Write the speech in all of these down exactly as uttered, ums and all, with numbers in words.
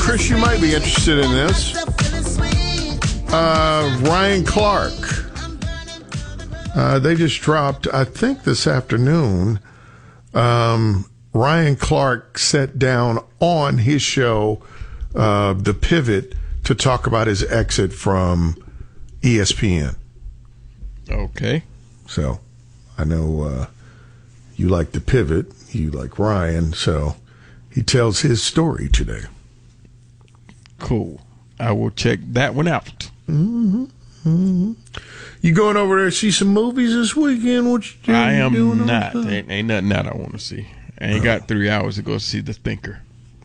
Chris, you might be interested in this. Uh, Ryan Clark. Uh, they just dropped, I think this afternoon, um, Ryan Clark sat down on his show, uh, The Pivot, to talk about his exit from E S P N. Okay. So, I know uh, you like The Pivot, you like Ryan, so he tells his story today. Cool. I will check that one out. Mm-hmm. Mm-hmm. You going over there to see some movies this weekend? What you doing? I am doing not. Ain't, ain't nothing that I want to see. I ain't got three hours to go see The Thinker.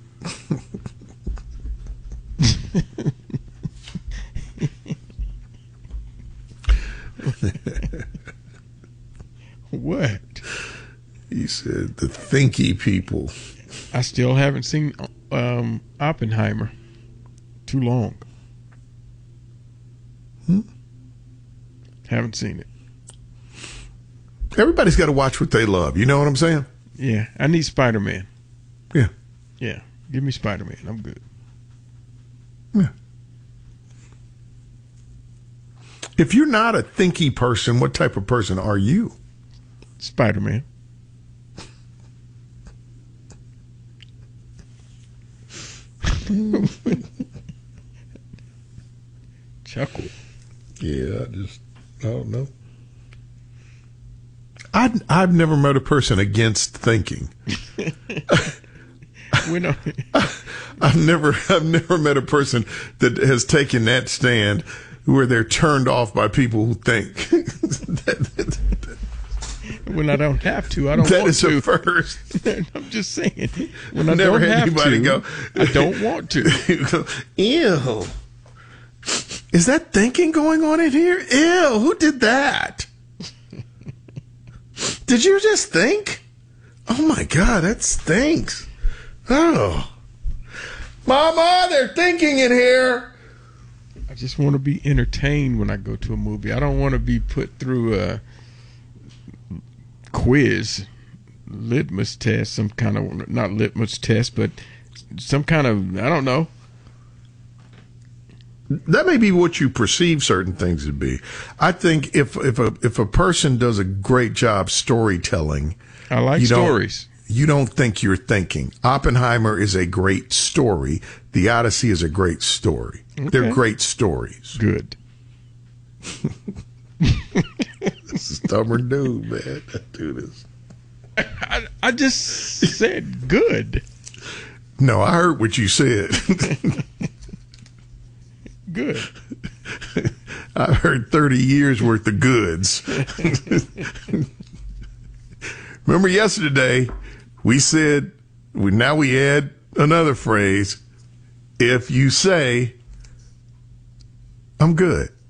What? He said the thinky people. I still haven't seen um, Oppenheimer. Too long. Hmm? Haven't seen it. Everybody's got to watch what they love. You know what I'm saying? Yeah. I need Spider-Man. Yeah. Yeah. Give me Spider-Man. I'm good. Yeah. If you're not a thinky person, what type of person are you? Spider-Man. Chuckle. Yeah, I just, I don't know. I, I've never met a person against thinking. we know. I've never, I've never met a person that has taken that stand where they're turned off by people who think. When I don't have to, I don't that want is to. a first. I'm just saying. When I never don't had have anybody to, go, I don't want to. Ew. Is that thinking going on in here? Ew, who did that? Did you just think? Oh my God, that stinks. Oh. Mama, they're thinking in here. I just want to be entertained when I go to a movie. I don't want to be put through a quiz, litmus test, some kind of, not litmus test, but some kind of, I don't know. That may be what you perceive certain things to be. I think if if a if a person does a great job storytelling, I like you stories. Don't, you don't think you're thinking. Oppenheimer is a great story. The Odyssey is a great story. Okay. They're great stories. Good. Stubborn dude, man. That dude is. I, I just said good. No, I heard what you said. Good. I've heard thirty years worth of goods. Remember yesterday, we said, we, now we add another phrase. If you say, I'm good.